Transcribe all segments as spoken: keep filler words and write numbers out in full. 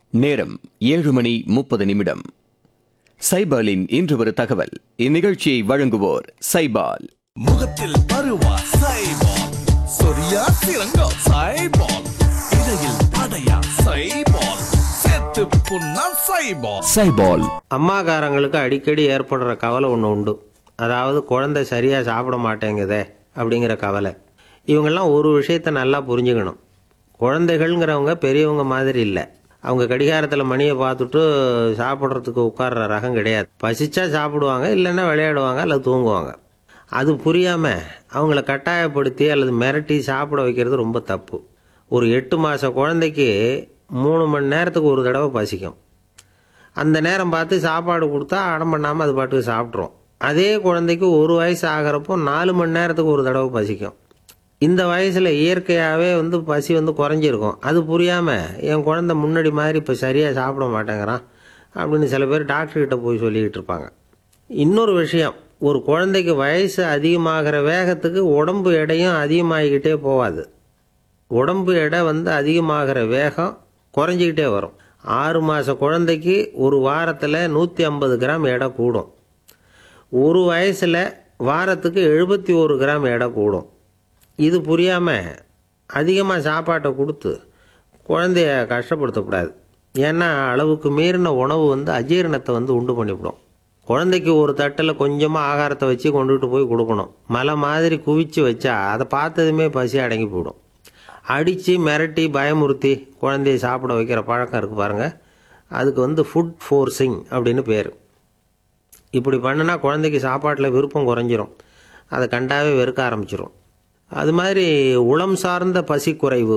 நேரம் ஏழு மணி முப்பது நிமிடம். சைபாலின் இன்று ஒரு தகவல். இந்நிகழ்ச்சியை வழங்குவோர் சைபால். முகத்தில் பருவா சைபால், சொரியா சிறங்கா சைபால், இடையில் படையா சைபால், செத்து புண்ணா சைபால். சைபால். அம்மாக்காரங்களுக்கு அடிக்கடி ஏற்படுற கவலை ஒன்று உண்டு. அதாவது குழந்தை சரியாக சாப்பிட மாட்டேங்குதே அப்படிங்கிற கவலை. இவங்கெல்லாம் ஒரு விஷயத்தை நல்லா புரிஞ்சுக்கணும். குழந்தைகள்ங்கிறவங்க பெரியவங்க மாதிரி இல்லை. அவங்க கடிகாரத்தில் மணியை பார்த்துட்டு சாப்பிட்றதுக்கு உட்கார்ற ரகம் கிடையாது. பசிச்சா சாப்பிடுவாங்க, இல்லைன்னா விளையாடுவாங்க அல்லது தூங்குவாங்க. அது புரியாமல் அவங்கள கட்டாயப்படுத்தி அல்லது மிரட்டி சாப்பிட வைக்கிறது ரொம்ப தப்பு. ஒரு எட்டு மாத குழந்தைக்கு மூணு மணி நேரத்துக்கு ஒரு தடவை பசிக்கும். அந்த நேரம் பார்த்து சாப்பாடு கொடுத்தா அடம் பண்ணாமல் அது பாட்டுக்கு சாப்பிட்றோம். அதே குழந்தைக்கு ஒரு வயசு ஆகிறப்போ நாலு மணி நேரத்துக்கு ஒரு தடவை பசிக்கும். இந்த வயசில் இயற்கையாகவே வந்து பசி வந்து குறைஞ்சிருக்கும். அது புரியாமல் என் குழந்தை முன்னாடி மாதிரி இப்போ சரியாக சாப்பிட மாட்டேங்கிறான் அப்படின்னு சில பேர் டாக்டர்கிட்ட போய் சொல்லிக்கிட்டு இருப்பாங்க. இன்னொரு விஷயம், ஒரு குழந்தைக்கு வயசு அதிகமாகிற வேகத்துக்கு உடம்பு எடையும் அதிகமாகிக்கிட்டே போகாது. உடம்பு எடை வந்து அதிகமாகிற வேகம் குறைஞ்சிக்கிட்டே வரும். ஆறு மாத குழந்தைக்கு ஒரு வாரத்தில் நூற்றி ஐம்பது கிராம் எடை கூடும். ஒரு வயசில் வாரத்துக்கு எழுபத்தி ஒரு கிராம் எடை கூடும். இது புரியாமல் அதிகமாக சாப்பாட்டை கொடுத்து குழந்தைய கஷ்டப்படுத்தக்கூடாது. ஏன்னா அளவுக்கு மீறின உணவு வந்து அஜீரணத்தை வந்து உண்டு பண்ணிவிடும். குழந்தைக்கு ஒரு தட்டில் கொஞ்சமாக ஆகாரத்தை வச்சு கொண்டுகிட்டு போய் கொடுக்கணும். மலை மாதிரி குவிச்சு வச்சா அதை பார்த்ததுமே பசி அடங்கி போயிடும். அடித்து மிரட்டி பயமுறுத்தி குழந்தைய சாப்பிட வைக்கிற பழக்கம் இருக்குது பாருங்கள். அதுக்கு வந்து ஃபுட் ஃபோர்ஸிங் அப்படின்னு பேர். இப்படி பண்ணினா குழந்தைக்கு சாப்பாட்டில் விருப்பம் குறைஞ்சிரும். அதை கண்டாவே வெறுக்க ஆரம்பிச்சிடும். அது மாதிரி உளம் சார்ந்த பசி குறைவு,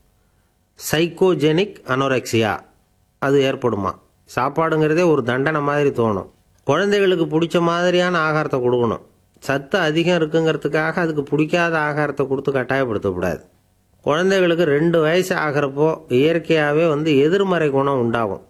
சைக்கோஜெனிக் அனோரெக்சியா, அது ஏற்படுமா. சாப்பாடுங்கிறதே ஒரு தண்டனை மாதிரி தோணும். குழந்தைகளுக்கு பிடிச்ச மாதிரியான ஆகாரத்தை கொடுக்கணும். சத்து அதிகம் இருக்குங்கிறதுக்காக அதுக்கு பிடிக்காத ஆகாரத்தை கொடுத்து கட்டாயப்படுத்தக்கூடாது. குழந்தைகளுக்கு ரெண்டு வயசு ஆகிறப்போ இயற்கையாகவே வந்து எதிர்மறை குணம் உண்டாகும்.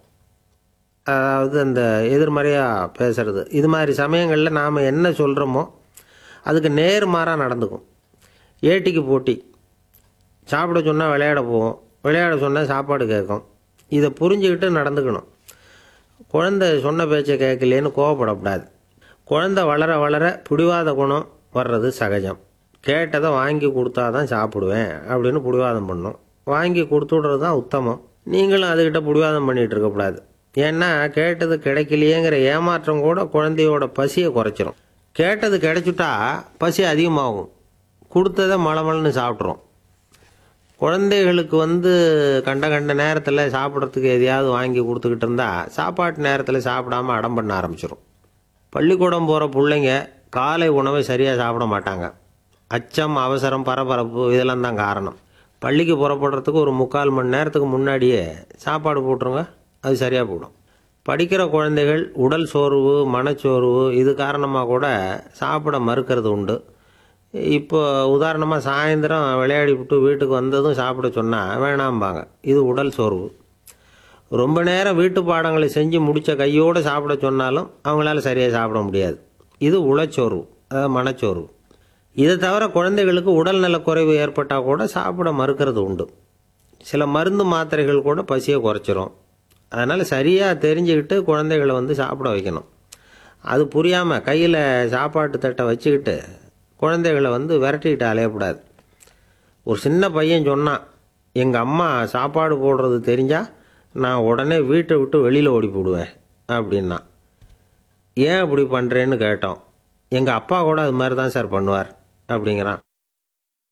அதாவது அந்த எதிர்மறையாக பேசுறது. இது மாதிரி சமயங்களில் நாம் என்ன சொல்கிறோமோ அதுக்கு நேர்மாறாக நடந்துக்கும். ஏட்டிக்கு போட்டி. சாப்பிட சொன்னால் விளையாட போவோம், விளையாட சொன்னால் சாப்பாடு கேட்கும். இதை புரிஞ்சுக்கிட்டு நடந்துக்கணும். குழந்தை சொன்ன பேச்சை கேட்கலேன்னு கோவப்படக்கூடாது. குழந்தை வளர வளர பிடிவாத குணம் வர்றது சகஜம். கேட்டதை வாங்கி கொடுத்தா தான் சாப்பிடுவேன் அப்படின்னு பிடிவாதம் பண்ணும். வாங்கி கொடுத்து விடுறது தான் உத்தமம். நீங்களும் அதுக்கிட்ட பிடிவாதம் பண்ணிகிட்டு இருக்கக்கூடாது. ஏன்னா கேட்டது கிடைக்கலையேங்கிற ஏமாற்றம் கூட குழந்தையோட பசியை குறைச்சிரும். கேட்டது கிடைச்சிட்டா பசி அதிகமாகும். கொடுத்ததை மலமலன்னு சாப்பிட்றோம். குழந்தைகளுக்கு வந்து கண்ட கண்ட நேரத்தில் சாப்பிட்றதுக்கு எதையாவது வாங்கி கொடுத்துக்கிட்டு இருந்தால் சாப்பாட்டு நேரத்தில் சாப்பிடாமல் அடம் பண்ண ஆரம்பிச்சிடும். பள்ளிக்கூடம் போகிற பிள்ளைங்க காலை உணவை சரியாக சாப்பிட மாட்டாங்க. அச்சம், அவசரம், பரபரப்பு இதெல்லாம் தான் காரணம். பள்ளிக்கு புறப்படுறதுக்கு ஒரு முக்கால் மணி நேரத்துக்கு முன்னாடியே சாப்பாடு போட்டுருங்க, அது சரியாக போடும். படிக்கிற குழந்தைகள் உடல் சோர்வு, மனச்சோர்வு இது காரணமாக கூட சாப்பிட மறுக்கிறது உண்டு. இப்போ உதாரணமாக சாயந்தரம் விளையாடி விட்டு வீட்டுக்கு வந்ததும் சாப்பிட சொன்னால் வேணாம்பாங்க. இது உடல் சோர்வு. ரொம்ப நேரம் வீட்டு பாடங்களை செஞ்சு முடித்த கையோடு சாப்பிட சொன்னாலும் அவங்களால சரியாக சாப்பிட முடியாது. இது உளச்சோர்வு, அதாவது மனச்சோர்வு. இதை தவிர குழந்தைகளுக்கு உடல் நலக்குறைவு ஏற்பட்டால் கூட சாப்பிட மறுக்கிறது உண்டு. சில மருந்து மாத்திரைகள் கூட பசியை குறைச்சிரும். அதனால் சரியாக தெரிஞ்சுக்கிட்டு குழந்தைகளை வந்து சாப்பிட வைக்கணும். அது புரியாமல் கையில் சாப்பாட்டு தட்டை வச்சுக்கிட்டு குழந்தைகளை வந்து விரட்டிக்கிட்டு அலையக்கூடாது. ஒரு சின்ன பையன் சொன்னான், எங்கள் அம்மா சாப்பாடு போடுறது தெரிஞ்சால் நான் உடனே வீட்டை விட்டு வெளியில் ஓடி போடுவேன் அப்படின்னா. ஏன் அப்படி பண்ணுறேன்னு கேட்டோம். எங்கள் அப்பா கூட அது மாதிரி தான் சார் பண்ணுவார் அப்படிங்கிறான்.